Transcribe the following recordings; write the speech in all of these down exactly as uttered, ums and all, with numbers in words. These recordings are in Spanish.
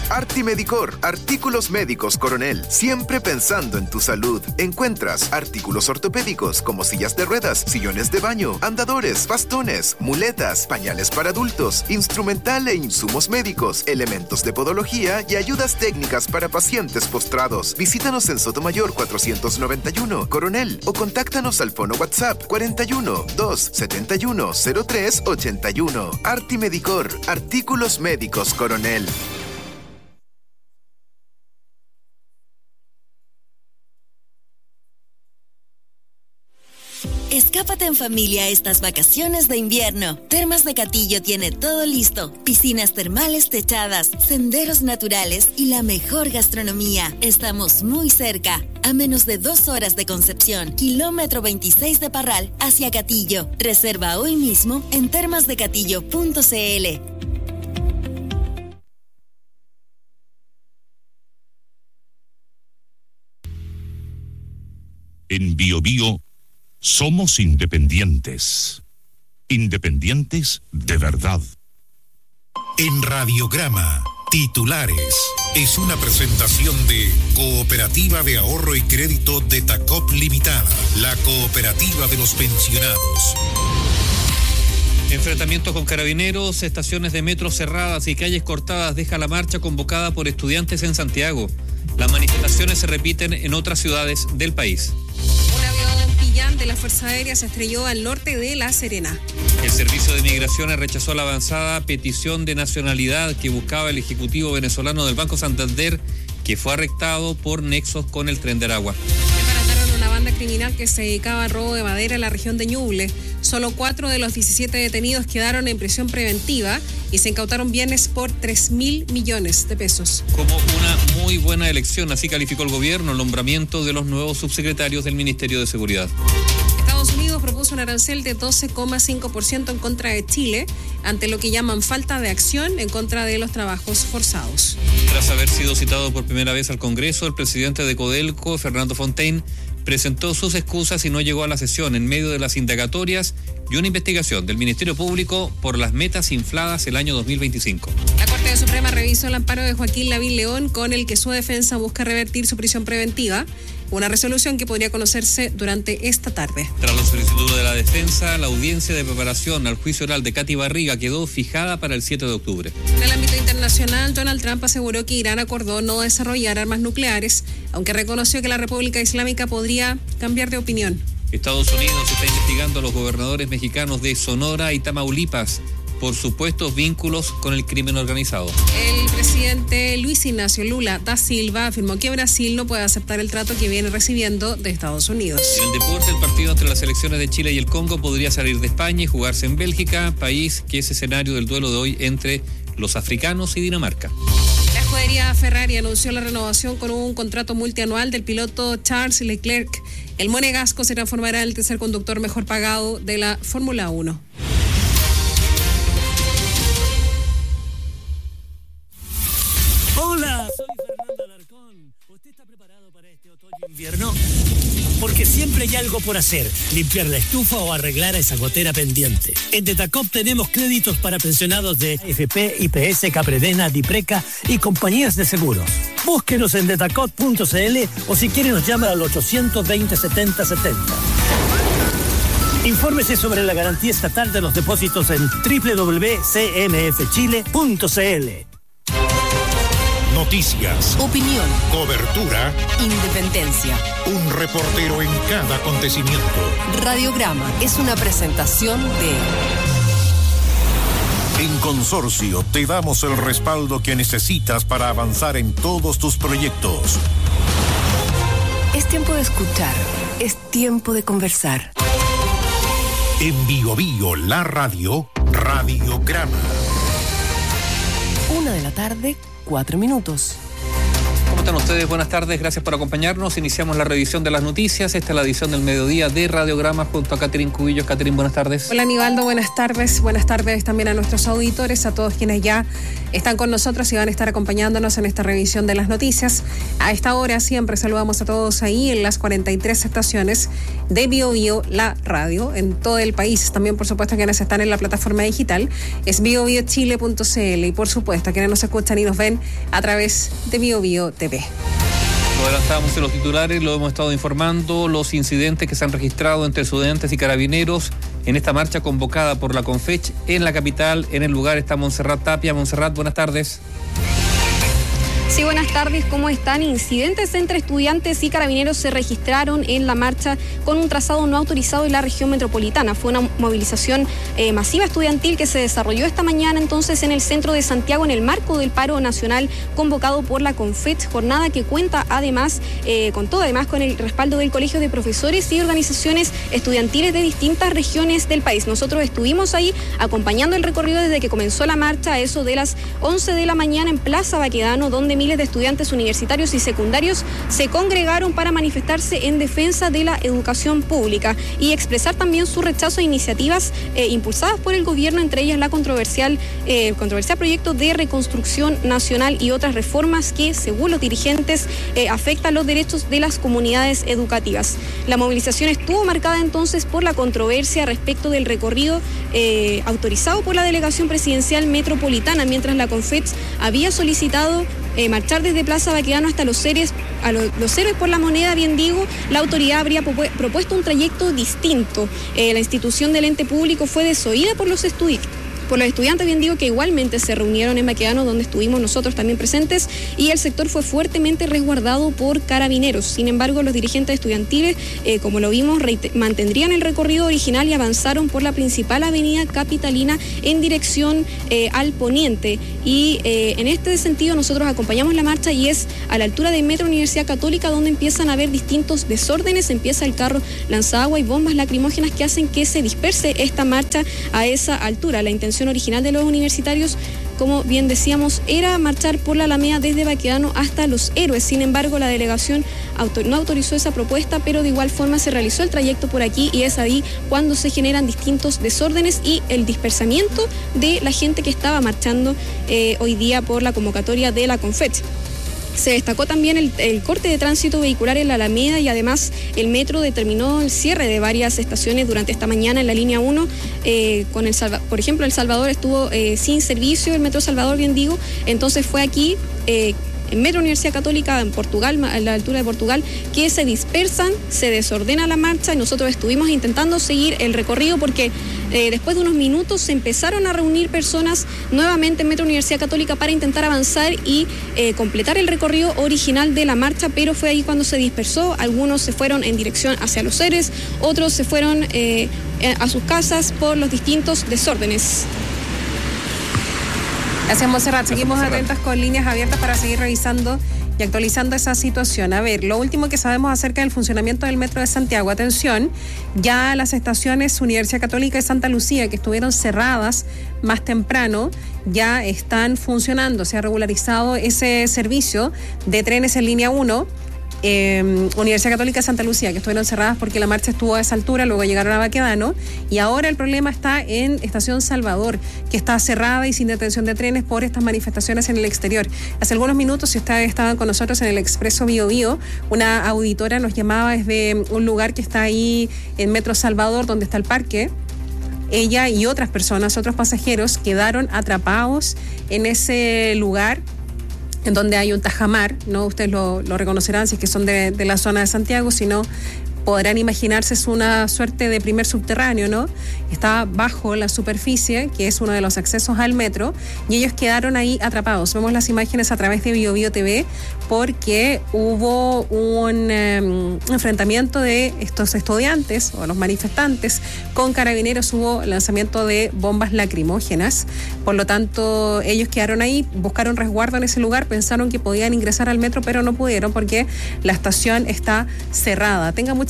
Artimedicor, artículos médicos Coronel, siempre pensando en tu salud. Encuentras artículos ortopédicos como sillas de ruedas, sillones de baño, andadores, bastones, muletas, pañales para adultos, instrumental e insumos médicos, elementos de podología y ayudas técnicas para pacientes postrados. Visítanos en Sotomayor cuatrocientos noventa y uno, Coronel, o contáctanos al fono WhatsApp cuarenta y uno, dos setenta y uno, cero tres ochenta y uno. Artimedicor, artículos médicos Coronel. Escápate en familia estas vacaciones de invierno. Termas de Catillo tiene todo listo. Piscinas termales techadas, senderos naturales y la mejor gastronomía. Estamos muy cerca, a menos de dos horas de Concepción, kilómetro veintiséis de Parral hacia Catillo. Reserva hoy mismo en termas de catillo punto c l. En Bio Bio somos independientes. Independientes de verdad. En Radiograma, titulares. Es una presentación de Cooperativa de Ahorro y Crédito de Tacop Limitada, la cooperativa de los pensionados. Enfrentamientos con carabineros, estaciones de metro cerradas y calles cortadas deja la marcha convocada por estudiantes en Santiago. Las manifestaciones se repiten en otras ciudades del país. Un avión Pillán de la Fuerza Aérea se estrelló al norte de La Serena. El Servicio de Migraciones rechazó la avanzada petición de nacionalidad que buscaba el Ejecutivo venezolano del Banco Santander, que fue arrestado por nexos con el Tren de Aragua. Desbarataron una banda criminal que se dedicaba al robo de madera en la región de Ñuble. Solo cuatro de los diecisiete detenidos quedaron en prisión preventiva y se incautaron bienes por tres mil millones de pesos. Como una muy buena elección, así calificó el gobierno el nombramiento de los nuevos subsecretarios del Ministerio de Seguridad. Estados Unidos propuso un arancel de doce coma cinco por ciento en contra de Chile, ante lo que llaman falta de acción en contra de los trabajos forzados. Tras haber sido citado por primera vez al Congreso, el presidente de Codelco, Fernando Fontaine, presentó sus excusas y no llegó a la sesión en medio de las indagatorias y una investigación del Ministerio Público por las metas infladas el año dos mil veinticinco. La Corte Suprema revisó el amparo de Joaquín Lavín León, con el que su defensa busca revertir su prisión preventiva, una resolución que podría conocerse durante esta tarde. Tras la solicitud de la defensa, la audiencia de preparación al juicio oral de Katy Barriga quedó fijada para el siete de octubre. En el ámbito internacional, Donald Trump aseguró que Irán acordó no desarrollar armas nucleares, aunque reconoció que la República Islámica podría cambiar de opinión. Estados Unidos está investigando a los gobernadores mexicanos de Sonora y Tamaulipas por supuestos vínculos con el crimen organizado. El presidente Luis Ignacio Lula da Silva afirmó que Brasil no puede aceptar el trato que viene recibiendo de Estados Unidos. En el deporte, el partido entre las selecciones de Chile y el Congo podría salir de España y jugarse en Bélgica, país que es escenario del duelo de hoy entre los africanos y Dinamarca. La escudería Ferrari anunció la renovación con un contrato multianual del piloto Charles Leclerc. El monegasco se transformará en el tercer conductor mejor pagado de la Fórmula uno. Hola, soy Fernando Alarcón. ¿Usted está preparado para este otoño-invierno? Porque siempre hay algo por hacer: limpiar la estufa o arreglar esa gotera pendiente. En Detacop tenemos créditos para pensionados de A F P, I P S, Capredena, Dipreca y compañías de seguros. Búsquenos en detacop punto c l o si quiere nos llama al ochocientos veinte, setenta setenta. Infórmese sobre la garantía estatal de los depósitos en doble u doble u doble u punto c m f chile punto c l. Noticias, opinión, cobertura, independencia. Un reportero en cada acontecimiento. Radiograma es una presentación de... En Consorcio te damos el respaldo que necesitas para avanzar en todos tus proyectos. Es tiempo de escuchar, es tiempo de conversar. En Bio Bio, la radio, Radiograma. Una de la tarde, cuatro minutos. ¿Cómo están ustedes? Buenas tardes, gracias por acompañarnos. Iniciamos la revisión de las noticias. Esta es la edición del mediodía de Radiograma junto a Catherine Cubillos. Catherine, buenas tardes. Hola, Aníbaldo, buenas tardes. Buenas tardes también a nuestros auditores, a todos quienes ya están con nosotros y van a estar acompañándonos en esta revisión de las noticias. A esta hora siempre saludamos a todos ahí en las cuarenta y tres estaciones de Bio Bio, la radio, en todo el país. También, por supuesto, quienes están en la plataforma digital es bio bio chile punto c l y, por supuesto, quienes nos escuchan y nos ven a través de Bio Bio T V. Lo adelantábamos en los titulares, lo hemos estado informando, los incidentes que se han registrado entre estudiantes y carabineros en esta marcha convocada por la CONFECH en la capital. En el lugar está Montserrat Tapia. Montserrat, buenas tardes. Sí, buenas tardes, ¿cómo están? Incidentes entre estudiantes y carabineros se registraron en la marcha con un trazado no autorizado en la región metropolitana. Fue una movilización eh, masiva estudiantil que se desarrolló esta mañana entonces en el centro de Santiago en el marco del paro nacional convocado por la CONFECH, jornada que cuenta además, eh, con todo además con el respaldo del Colegio de Profesores y organizaciones estudiantiles de distintas regiones del país. Nosotros estuvimos ahí acompañando el recorrido desde que comenzó la marcha a eso de las once de la mañana en Plaza Baquedano, donde miles de estudiantes universitarios y secundarios se congregaron para manifestarse en defensa de la educación pública y expresar también su rechazo a iniciativas eh, impulsadas por el gobierno, entre ellas la controversial, eh, controversial proyecto de reconstrucción nacional y otras reformas que, según los dirigentes, eh, afectan los derechos de las comunidades educativas. La movilización estuvo marcada entonces por la controversia respecto del recorrido eh, autorizado por la Delegación Presidencial Metropolitana, mientras la CONFECH había solicitado Eh, marchar desde Plaza Baquedano hasta los Héroes, a lo, los Héroes por la Moneda, bien digo, la autoridad habría propuesto un trayecto distinto. Eh, la institución del ente público fue desoída por los estudiantes. Por los estudiantes, bien digo, que igualmente se reunieron en Baquedano, donde estuvimos nosotros también presentes, y el sector fue fuertemente resguardado por carabineros. Sin embargo, los dirigentes estudiantiles, eh, como lo vimos, mantendrían el recorrido original y avanzaron por la principal avenida capitalina en dirección eh, al poniente. Y eh, en este sentido nosotros acompañamos la marcha y es a la altura de Metro Universidad Católica donde empiezan a haber distintos desórdenes. Empieza el carro lanzagua y bombas lacrimógenas que hacen que se disperse esta marcha a esa altura. La intención original de los universitarios, como bien decíamos, era marchar por la Alameda desde Baquedano hasta Los Héroes. Sin embargo, la delegación autor- no autorizó esa propuesta, pero de igual forma se realizó el trayecto por aquí y es ahí cuando se generan distintos desórdenes y el dispersamiento de la gente que estaba marchando eh, hoy día por la convocatoria de la CONFECH. Se destacó también el, el corte de tránsito vehicular en la Alameda y además el metro determinó el cierre de varias estaciones durante esta mañana en la línea uno. Eh, con el Salva, por ejemplo, El Salvador estuvo eh, sin servicio, el metro Salvador, bien digo, entonces fue aquí eh, en Metro Universidad Católica, en Portugal, a la altura de Portugal, que se dispersan, se desordena la marcha y nosotros estuvimos intentando seguir el recorrido porque eh, después de unos minutos se empezaron a reunir personas nuevamente en Metro Universidad Católica para intentar avanzar y eh, completar el recorrido original de la marcha, pero fue ahí cuando se dispersó. Algunos se fueron en dirección hacia Los Héroes, otros se fueron eh, a sus casas por los distintos desórdenes. Gracias, Montserrat. Seguimos Montserrat. atentas con líneas abiertas para seguir revisando y actualizando esa situación. A ver, lo último que sabemos acerca del funcionamiento del Metro de Santiago. Atención, ya las estaciones Universidad Católica y Santa Lucía, que estuvieron cerradas más temprano, ya están funcionando. Se ha regularizado ese servicio de trenes en línea uno. Eh, Universidad Católica de Santa Lucía, que estuvieron cerradas porque la marcha estuvo a esa altura, luego llegaron a Baquedano y ahora el problema está en Estación Salvador, que está cerrada y sin detención de trenes por estas manifestaciones en el exterior. Hace algunos minutos, si ustedes estaban con nosotros en el Expreso Bio Bio, una auditora nos llamaba desde un lugar que está ahí en Metro Salvador, donde está el parque. Ella y otras personas, otros pasajeros, quedaron atrapados en ese lugar en donde hay un tajamar, ¿no? Ustedes lo, lo reconocerán si es que son de, de la zona de Santiago, si no podrán imaginarse, es una suerte de primer subterráneo, ¿no? Está bajo la superficie, que es uno de los accesos al metro, y ellos quedaron ahí atrapados. Vemos las imágenes a través de Bio Bio T V porque hubo un um, enfrentamiento de estos estudiantes o los manifestantes con carabineros, hubo lanzamiento de bombas lacrimógenas, por lo tanto ellos quedaron ahí, buscaron resguardo en ese lugar, pensaron que podían ingresar al metro, pero no pudieron porque la estación está cerrada. Tengan mucha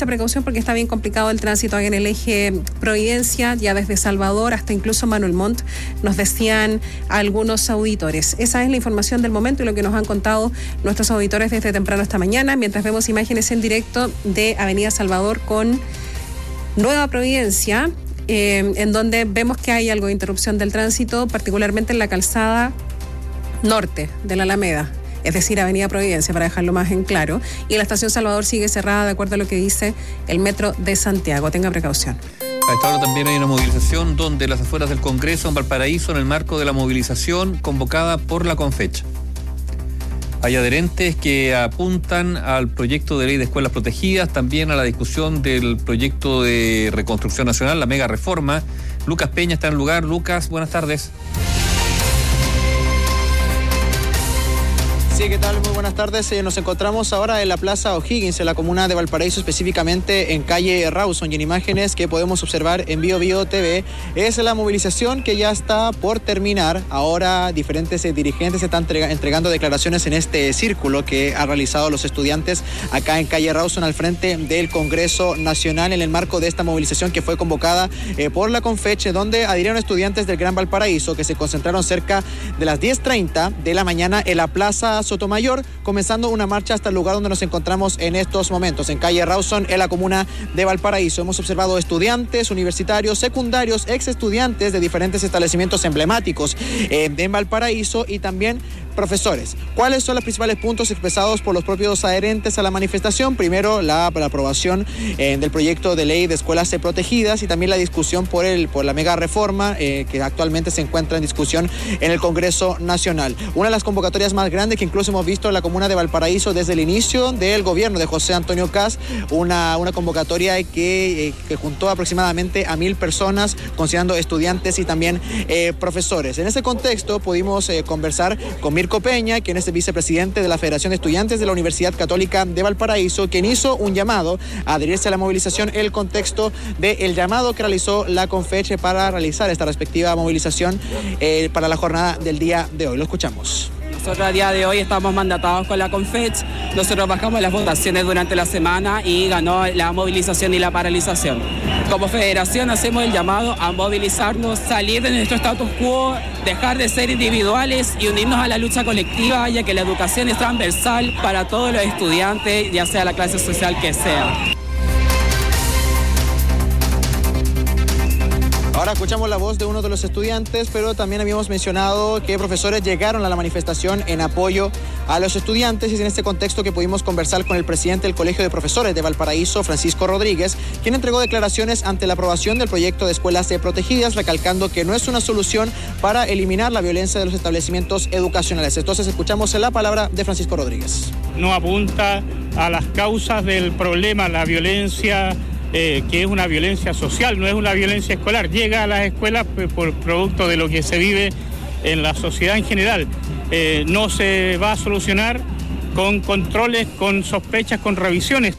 precaución porque está bien complicado el tránsito en el eje Providencia, ya desde Salvador hasta incluso Manuel Montt, nos decían algunos auditores. Esa es la información del momento y lo que nos han contado nuestros auditores desde temprano esta mañana, mientras vemos imágenes en directo de Avenida Salvador con Nueva Providencia, eh, en donde vemos que hay algo de interrupción del tránsito, particularmente en la calzada norte de la Alameda, es decir, Avenida Providencia, para dejarlo más en claro, y la estación Salvador sigue cerrada de acuerdo a lo que dice el Metro de Santiago. Tenga precaución. A esta hora también hay una movilización donde las afueras del Congreso en Valparaíso, en el marco de la movilización convocada por la Confecha. Hay adherentes que apuntan al proyecto de ley de escuelas protegidas, también a la discusión del proyecto de reconstrucción nacional, la mega reforma. Lucas Peña está en el lugar. Lucas, buenas tardes. Sí, ¿qué tal? Muy buenas tardes. Eh, nos encontramos ahora en la Plaza O'Higgins, en la comuna de Valparaíso, específicamente en calle Rawson, y en imágenes que podemos observar en Bio Bio T V es la movilización que ya está por terminar. Ahora diferentes eh, dirigentes están entrega- entregando declaraciones en este círculo que han realizado los estudiantes acá en calle Rawson, al frente del Congreso Nacional, en el marco de esta movilización que fue convocada eh, por la Confeche, donde adhirieron estudiantes del Gran Valparaíso que se concentraron cerca de las diez treinta de la mañana en la Plaza Sotomayor, comenzando una marcha hasta el lugar donde nos encontramos en estos momentos, en calle Rawson, en la comuna de Valparaíso. Hemos observado estudiantes, universitarios, secundarios, ex estudiantes de diferentes establecimientos emblemáticos eh, en Valparaíso y también profesores. ¿Cuáles son los principales puntos expresados por los propios adherentes a la manifestación? Primero, la, la aprobación eh, del proyecto de ley de escuelas protegidas y también la discusión por, el, por la mega reforma eh, que actualmente se encuentra en discusión en el Congreso Nacional. Una de las convocatorias más grandes que incluso hemos visto en la comuna de Valparaíso desde el inicio del gobierno de José Antonio Kast, una, una convocatoria que, eh, que juntó aproximadamente a mil personas, considerando estudiantes y también eh, profesores. En ese contexto pudimos eh, conversar con Mirko Peña, quien es el vicepresidente de la Federación de Estudiantes de la Universidad Católica de Valparaíso, quien hizo un llamado a adherirse a la movilización en el contexto del llamado que realizó la Confeche para realizar esta respectiva movilización eh, para la jornada del día de hoy. Lo escuchamos. Nosotros a día de hoy estamos mandatados con la Confech. Nosotros bajamos las votaciones durante la semana y ganó la movilización y la paralización. Como federación hacemos el llamado a movilizarnos, salir de nuestro status quo, dejar de ser individuales y unirnos a la lucha colectiva, ya que la educación es transversal para todos los estudiantes, ya sea la clase social que sea. Ahora escuchamos la voz de uno de los estudiantes, pero también habíamos mencionado que profesores llegaron a la manifestación en apoyo a los estudiantes, y es en este contexto que pudimos conversar con el presidente del Colegio de Profesores de Valparaíso, Francisco Rodríguez, quien entregó declaraciones ante la aprobación del proyecto de escuelas protegidas, recalcando que no es una solución para eliminar la violencia de los establecimientos educacionales. Entonces escuchamos la palabra de Francisco Rodríguez. No apunta a las causas del problema, la violencia, Eh, que es una violencia social, no es una violencia escolar. Llega a las escuelas pues, por producto de lo que se vive en la sociedad en general. Eh, no se va a solucionar con controles, con sospechas, con revisiones.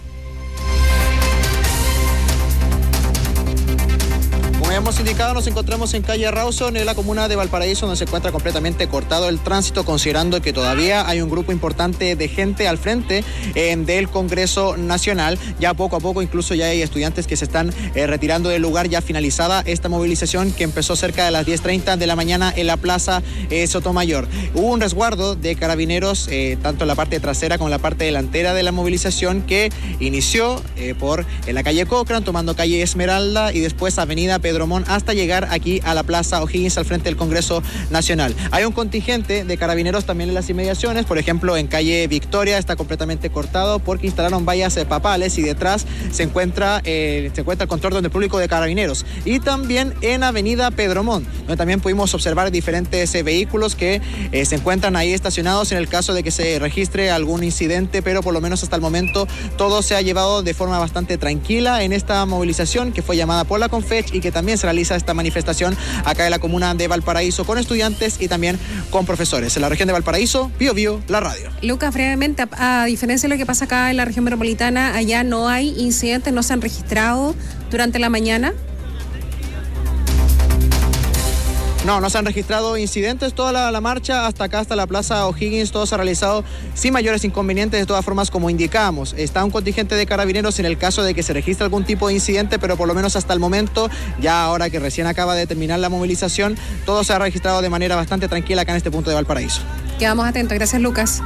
Como hemos indicado, nos encontramos en calle Rawson, en la comuna de Valparaíso, donde se encuentra completamente cortado el tránsito, considerando que todavía hay un grupo importante de gente al frente eh, del Congreso Nacional. Ya poco a poco incluso ya hay estudiantes que se están eh, retirando del lugar, ya finalizada esta movilización que empezó cerca de las diez treinta de la mañana en la Plaza eh, Sotomayor. Hubo un resguardo de carabineros, eh, tanto en la parte trasera como en la parte delantera de la movilización, que inició eh, por en la calle Cochrane, tomando calle Esmeralda y después avenida Pedro Montt, hasta llegar aquí a la Plaza O'Higgins, al frente del Congreso Nacional. Hay un contingente de carabineros también en las inmediaciones, por ejemplo en calle Victoria está completamente cortado porque instalaron vallas eh, papales, y detrás se encuentra, eh, se encuentra el control del público de carabineros. Y también en avenida Pedro Montt, donde también pudimos observar diferentes eh, vehículos que eh, se encuentran ahí estacionados en el caso de que se registre algún incidente, pero por lo menos hasta el momento todo se ha llevado de forma bastante tranquila en esta movilización que fue llamada por la Confech y que también se realiza esta manifestación acá en la comuna de Valparaíso con estudiantes y también con profesores. En la región de Valparaíso, Bio Bio, la radio. Lucas, brevemente, a, a diferencia de lo que pasa acá en la región metropolitana, allá no hay incidentes, no se han registrado durante la mañana. No, no se han registrado incidentes. Toda la, la marcha hasta acá, hasta la Plaza O'Higgins, todo se ha realizado sin mayores inconvenientes. De todas formas, como indicábamos, está un contingente de carabineros en el caso de que se registre algún tipo de incidente, pero por lo menos hasta el momento, ya ahora que recién acaba de terminar la movilización, todo se ha registrado de manera bastante tranquila acá en este punto de Valparaíso. Quedamos atentos. Gracias, Lucas.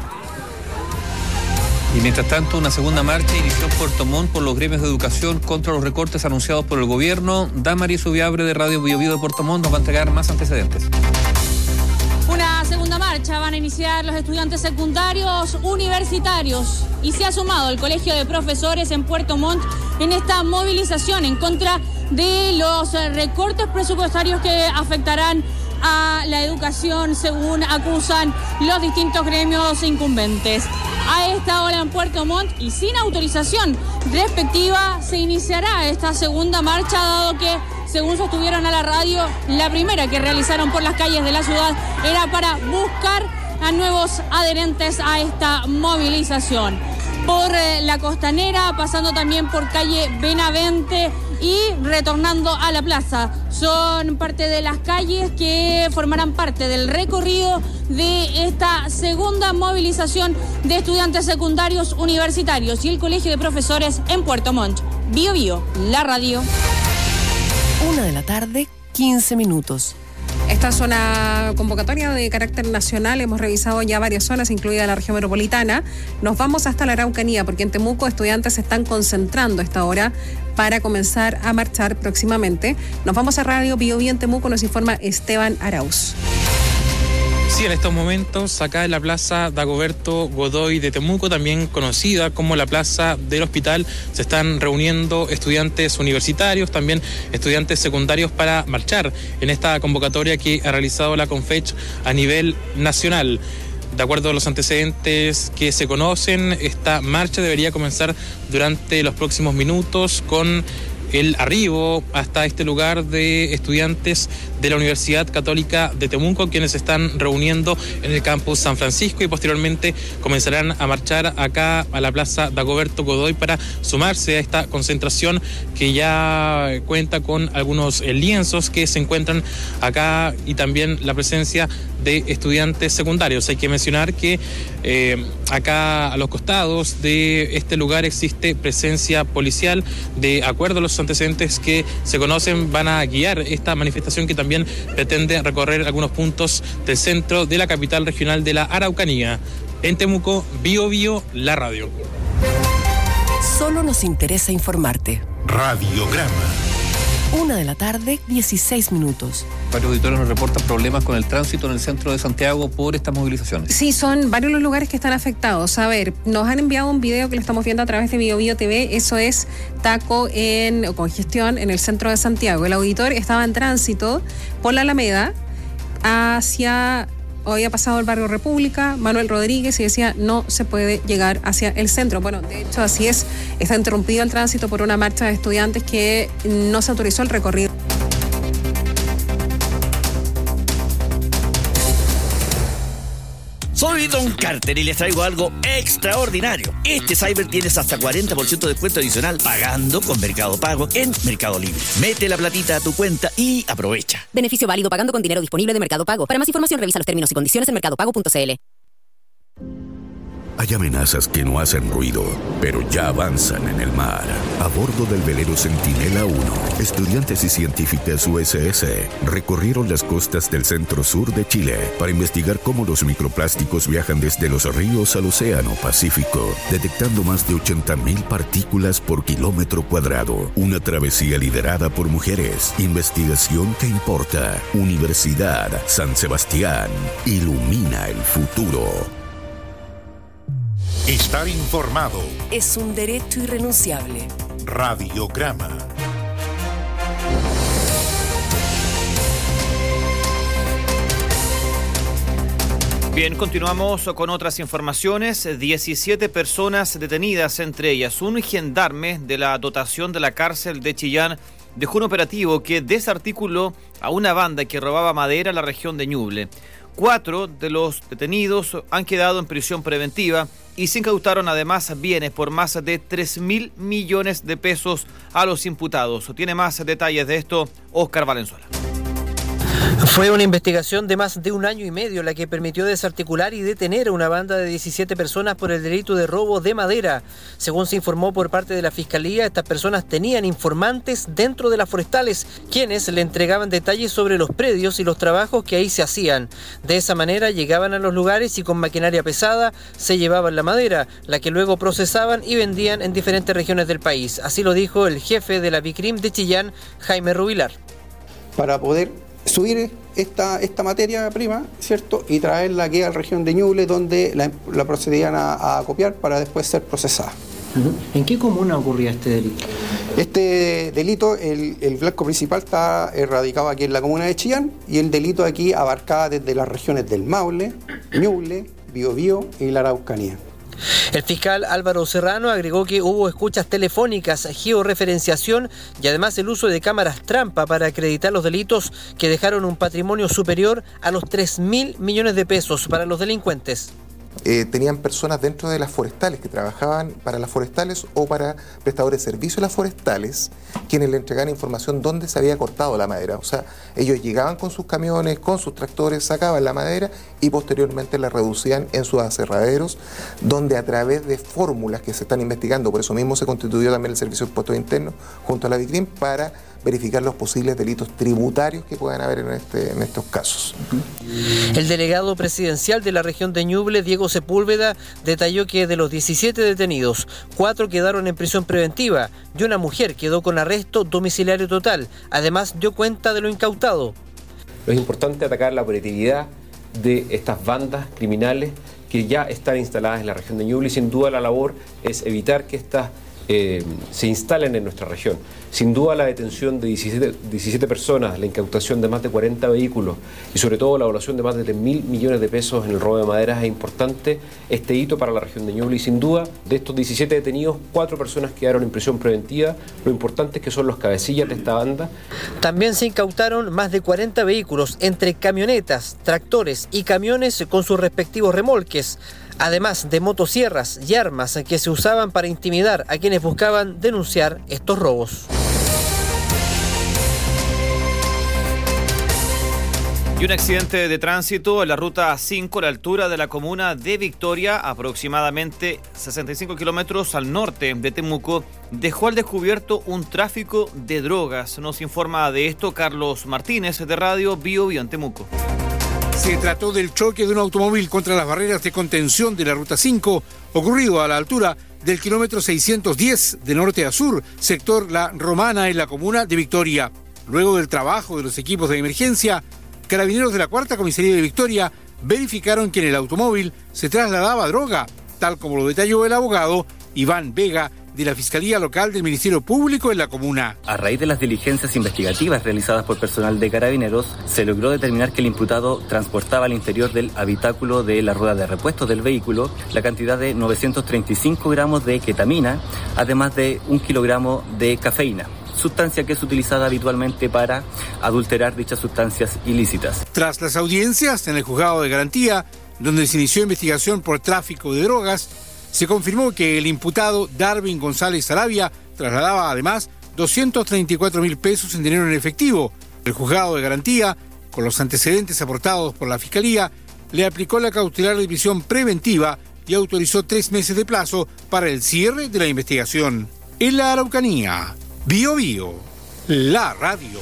Y mientras tanto, una segunda marcha inició en Puerto Montt por los gremios de educación contra los recortes anunciados por el gobierno. Damaris Ubiabre de Radio Bio Bio de Puerto Montt nos va a entregar más antecedentes. Una segunda marcha van a iniciar los estudiantes secundarios universitarios y se ha sumado el Colegio de Profesores en Puerto Montt en esta movilización en contra de los recortes presupuestarios que afectarán a la educación, según acusan los distintos gremios incumbentes. A esta hora en Puerto Montt y sin autorización respectiva se iniciará esta segunda marcha, dado que, según sostuvieron a la radio, la primera que realizaron por las calles de la ciudad era para buscar a nuevos adherentes a esta movilización. Por eh, la Costanera, pasando también por calle Benavente y retornando a la plaza. Son parte de las calles que formarán parte del recorrido de esta segunda movilización de estudiantes secundarios universitarios y el Colegio de Profesores en Puerto Montt. Bio Bio, la radio. Una de la tarde, quince minutos. Esta es una convocatoria de carácter nacional. Hemos revisado ya varias zonas, incluida la región metropolitana. Nos vamos hasta la Araucanía, porque en Temuco estudiantes se están concentrando a esta hora para comenzar a marchar próximamente. Nos vamos a Radio Bio Bio en Temuco, nos informa Esteban Arauz. Sí, en estos momentos, acá en la Plaza Dagoberto Godoy de Temuco, también conocida como la Plaza del Hospital, se están reuniendo estudiantes universitarios, también estudiantes secundarios para marchar en esta convocatoria que ha realizado la CONFECH a nivel nacional. De acuerdo a los antecedentes que se conocen, esta marcha debería comenzar durante los próximos minutos con el arribo hasta este lugar de estudiantes de la Universidad Católica de Temuco, quienes se están reuniendo en el campus San Francisco y posteriormente comenzarán a marchar acá a la Plaza Dagoberto Godoy para sumarse a esta concentración que ya cuenta con algunos lienzos que se encuentran acá y también la presencia de estudiantes secundarios. Hay que mencionar que eh, acá a los costados de este lugar existe presencia policial. De acuerdo a los antecedentes que se conocen, van a guiar esta manifestación que también pretende recorrer algunos puntos del centro de la capital regional de la Araucanía. En Temuco, Bio Bio, la radio. Solo nos interesa informarte. Radiograma. Una de la tarde, dieciséis minutos. Varios auditores nos reportan problemas con el tránsito en el centro de Santiago por estas movilizaciones. Sí, son varios los lugares que están afectados. A ver, nos han enviado un video que lo estamos viendo a través de Bio Bio T V. Eso es taco en, o congestión en el centro de Santiago. El auditor estaba en tránsito por la Alameda hacia... Hoy ha pasado el barrio República, Manuel Rodríguez, y decía no se puede llegar hacia el centro. Bueno, de hecho así es, está interrumpido el tránsito por una marcha de estudiantes que no se autorizó el recorrido. Soy Don Carter y les traigo algo extraordinario. Este Cyber tienes hasta cuarenta por ciento de descuento adicional pagando con Mercado Pago en Mercado Libre. Mete la platita a tu cuenta y aprovecha. Beneficio válido pagando con dinero disponible de Mercado Pago. Para más información revisa los términos y condiciones en mercado pago punto c l. Hay amenazas que no hacen ruido, pero ya avanzan en el mar. A bordo del velero Centinela uno, estudiantes y científicas U S S recorrieron las costas del centro-sur de Chile para investigar cómo los microplásticos viajan desde los ríos al océano Pacífico, detectando más de ochenta mil partículas por kilómetro cuadrado. Una travesía liderada por mujeres. Investigación que importa. Universidad San Sebastián. Ilumina el futuro. Estar informado es un derecho irrenunciable. Radiograma. Bien, continuamos con otras informaciones. diecisiete personas detenidas, entre ellas un gendarme de la dotación de la cárcel de Chillán, dejó un operativo que desarticuló a una banda que robaba madera en la región de Ñuble. Cuatro de los detenidos han quedado en prisión preventiva y se incautaron además bienes por más de tres mil millones de pesos a los imputados. Tiene más detalles de esto Óscar Valenzuela. Fue una investigación de más de un año y medio la que permitió desarticular y detener a una banda de diecisiete personas por el delito de robo de madera. Según se informó por parte de la Fiscalía, estas personas tenían informantes dentro de las forestales, quienes le entregaban detalles sobre los predios y los trabajos que ahí se hacían. De esa manera llegaban a los lugares y con maquinaria pesada se llevaban la madera, la que luego procesaban y vendían en diferentes regiones del país. Así lo dijo el jefe de la Vicrim de Chillán, Jaime Rubilar. Para poder subir esta, esta materia prima, ¿cierto? Y traerla aquí a la región de Ñuble, donde la, la procedían a, a copiar para después ser procesada. ¿En qué comuna ocurría este delito? Este delito, el, el blanco principal está erradicado aquí en la comuna de Chillán y el delito aquí abarcaba desde las regiones del Maule, Ñuble, Biobío y la Araucanía. El fiscal Álvaro Serrano agregó que hubo escuchas telefónicas, georreferenciación y además el uso de cámaras trampa para acreditar los delitos que dejaron un patrimonio superior a los tres mil millones de pesos para los delincuentes. Eh, tenían personas dentro de las forestales que trabajaban para las forestales o para prestadores de servicios a las forestales, quienes le entregaban información dónde se había cortado la madera. O sea, ellos llegaban con sus camiones, con sus tractores, sacaban la madera y posteriormente la reducían en sus aserraderos, donde a través de fórmulas que se están investigando, por eso mismo se constituyó también el Servicio de Impuestos Internos junto a la Vicrim para verificar los posibles delitos tributarios que puedan haber en, este, en estos casos. El delegado presidencial de la región de Ñuble, Diego Sepúlveda, detalló que de los diecisiete detenidos, cuatro quedaron en prisión preventiva y una mujer quedó con arresto domiciliario total. Además, dio cuenta de lo incautado. Es importante atacar la operatividad de estas bandas criminales que ya están instaladas en la región de Ñuble y sin duda la labor es evitar que estas Eh, se instalen en nuestra región. Sin duda la detención de diecisiete, diecisiete personas, la incautación de más de cuarenta vehículos y sobre todo la evaluación de más de tres mil millones de pesos en el robo de maderas es importante, este hito para la región de Ñuble y sin duda de estos diecisiete detenidos, cuatro personas quedaron en prisión preventiva, lo importante es que son los cabecillas de esta banda. También se incautaron más de cuarenta vehículos entre camionetas, tractores y camiones con sus respectivos remolques, además de motosierras y armas que se usaban para intimidar a quienes buscaban denunciar estos robos. Y un accidente de tránsito en la ruta cinco a la altura de la comuna de Victoria, aproximadamente sesenta y cinco kilómetros al norte de Temuco, dejó al descubierto un tráfico de drogas. Nos informa de esto Carlos Martínez de Radio Bio Bio en Temuco. Se trató del choque de un automóvil contra las barreras de contención de la Ruta cinco, ocurrido a la altura del kilómetro seiscientos diez de norte a sur, sector La Romana en la comuna de Victoria. Luego del trabajo de los equipos de emergencia, carabineros de la Cuarta Comisaría de Victoria verificaron que en el automóvil se trasladaba droga, tal como lo detalló el abogado Iván Vega, de la Fiscalía Local del Ministerio Público en la comuna. A raíz de las diligencias investigativas realizadas por personal de Carabineros, se logró determinar que el imputado transportaba al interior del habitáculo de la rueda de repuesto del vehículo la cantidad de novecientos treinta y cinco gramos de ketamina, además de un kilogramo de cafeína, sustancia que es utilizada habitualmente para adulterar dichas sustancias ilícitas. Tras las audiencias en el juzgado de garantía, donde se inició investigación por tráfico de drogas, se confirmó que el imputado Darwin González Sarabia trasladaba además doscientos treinta y cuatro mil pesos en dinero en efectivo. El juzgado de garantía, con los antecedentes aportados por la Fiscalía, le aplicó la cautelar de prisión preventiva y autorizó tres meses de plazo para el cierre de la investigación. En la Araucanía, Bio Bio, la radio.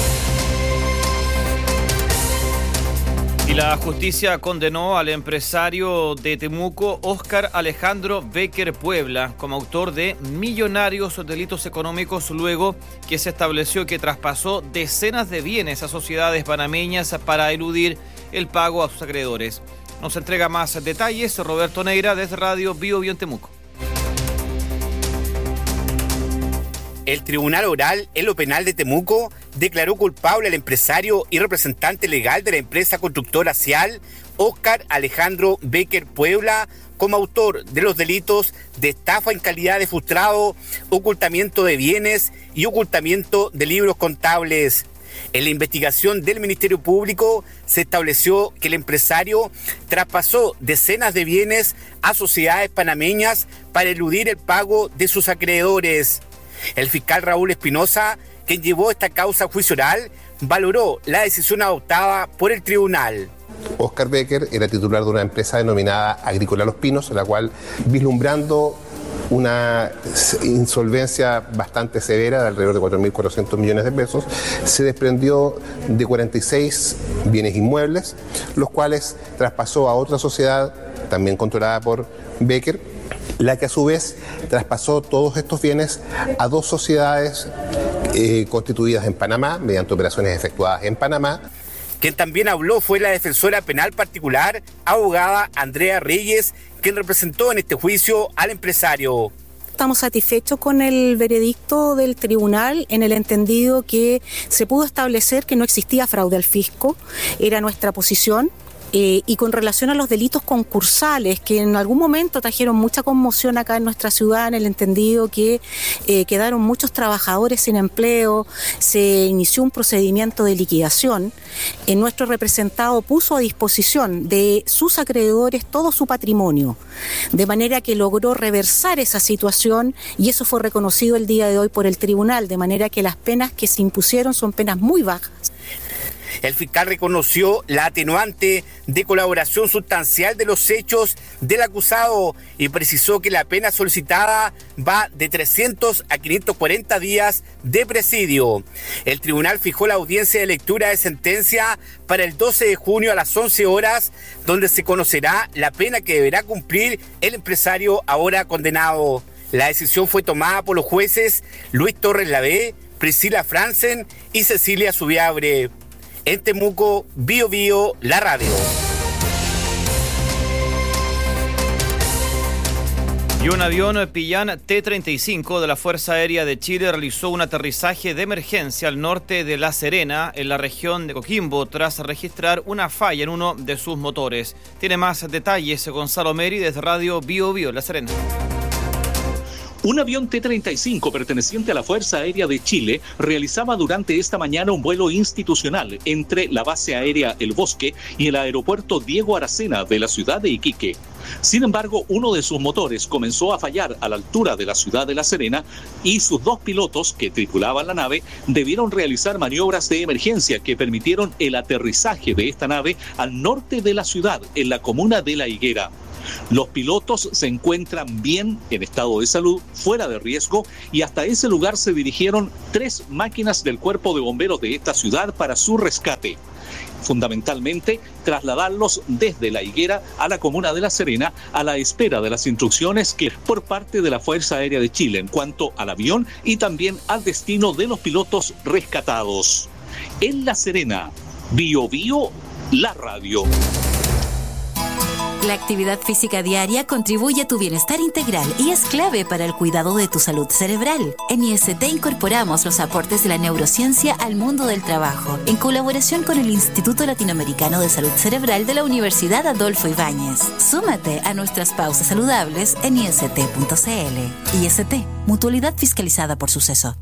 Y la justicia condenó al empresario de Temuco, Óscar Alejandro Becker Puebla, como autor de millonarios delitos económicos luego que se estableció que traspasó decenas de bienes a sociedades panameñas para eludir el pago a sus acreedores. Nos entrega más detalles Roberto Neira desde Radio Bio Bio en Temuco. El Tribunal Oral en lo Penal de Temuco declaró culpable al empresario y representante legal de la empresa constructora Cial, Óscar Alejandro Becker Puebla, como autor de los delitos de estafa en calidad de frustrado, ocultamiento de bienes y ocultamiento de libros contables. En la investigación del Ministerio Público se estableció que el empresario traspasó decenas de bienes a sociedades panameñas para eludir el pago de sus acreedores. El fiscal Raúl Espinosa, quien llevó esta causa a juicio oral, valoró la decisión adoptada por el tribunal. Oscar Becker era titular de una empresa denominada Agrícola Los Pinos, la cual, vislumbrando una insolvencia bastante severa de alrededor de cuatro mil cuatrocientos millones de pesos, se desprendió de cuarenta y seis bienes inmuebles, los cuales traspasó a otra sociedad, también controlada por Becker, la que a su vez traspasó todos estos bienes a dos sociedades eh, constituidas en Panamá, mediante operaciones efectuadas en Panamá. Quien también habló fue la defensora penal particular, abogada Andrea Reyes, quien representó en este juicio al empresario. Estamos satisfechos con el veredicto del tribunal en el entendido que se pudo establecer que no existía fraude al fisco, era nuestra posición. Eh, y con relación a los delitos concursales, que en algún momento trajeron mucha conmoción acá en nuestra ciudad, en el entendido que eh, quedaron muchos trabajadores sin empleo, se inició un procedimiento de liquidación, eh, nuestro representado puso a disposición de sus acreedores todo su patrimonio, de manera que logró reversar esa situación y eso fue reconocido el día de hoy por el tribunal, de manera que las penas que se impusieron son penas muy bajas. El fiscal reconoció la atenuante de colaboración sustancial de los hechos del acusado y precisó que la pena solicitada va de trescientos a quinientos cuarenta días de presidio. El tribunal fijó la audiencia de lectura de sentencia para el doce de junio a las once horas, donde se conocerá la pena que deberá cumplir el empresario ahora condenado. La decisión fue tomada por los jueces Luis Torres Lavé, Priscila Franzen y Cecilia Subiabre. En Temuco, Bio Bio, la radio. Y un avión Pillán T treinta y cinco de la Fuerza Aérea de Chile realizó un aterrizaje de emergencia al norte de La Serena, en la región de Coquimbo, tras registrar una falla en uno de sus motores. Tiene más detalles Gonzalo Meri desde Radio Bio Bio, La Serena. Un avión T treinta y cinco perteneciente a la Fuerza Aérea de Chile realizaba durante esta mañana un vuelo institucional entre la base aérea El Bosque y el aeropuerto Diego Aracena de la ciudad de Iquique. Sin embargo, uno de sus motores comenzó a fallar a la altura de la ciudad de La Serena y sus dos pilotos que tripulaban la nave debieron realizar maniobras de emergencia que permitieron el aterrizaje de esta nave al norte de la ciudad, en la comuna de La Higuera. Los pilotos se encuentran bien en estado de salud, fuera de riesgo, y hasta ese lugar se dirigieron tres máquinas del Cuerpo de Bomberos de esta ciudad para su rescate. Fundamentalmente, trasladarlos desde La Higuera a la comuna de La Serena a la espera de las instrucciones que por parte de la Fuerza Aérea de Chile en cuanto al avión y también al destino de los pilotos rescatados. En La Serena, Bio Bio, la radio. La actividad física diaria contribuye a tu bienestar integral y es clave para el cuidado de tu salud cerebral. En I S T incorporamos los aportes de la neurociencia al mundo del trabajo, en colaboración con el Instituto Latinoamericano de Salud Cerebral de la Universidad Adolfo Ibáñez. Súmate a nuestras pausas saludables en I S T punto C L. I S T, mutualidad fiscalizada por Suceso.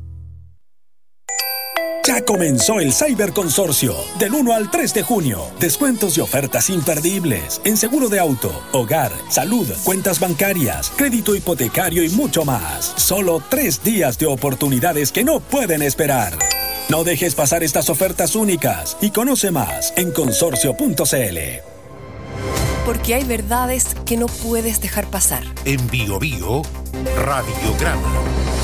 Ya comenzó el Cyber Consorcio, del uno al tres de junio. Descuentos y ofertas imperdibles en seguro de auto, hogar, salud, cuentas bancarias, crédito hipotecario y mucho más. Solo tres días de oportunidades que no pueden esperar. No dejes pasar estas ofertas únicas y conoce más en consorcio punto C L. Porque hay verdades que no puedes dejar pasar. En Bio Bio, Radiograma.